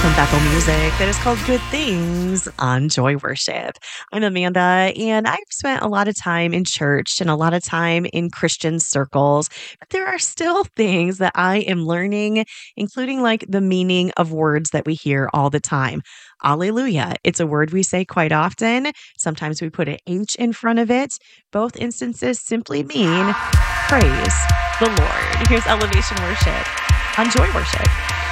some Bethel music that is called Good Things on Joy Worship. I'm Amanda, and I've spent a lot of time in church and a lot of time in Christian circles, but there are still things that I am learning, including like the meaning of words that we hear all the time. Alleluia. It's a word we say quite often. Sometimes we put an H in front of it. Both instances simply mean praise the Lord. Here's Elevation Worship on Joy Worship.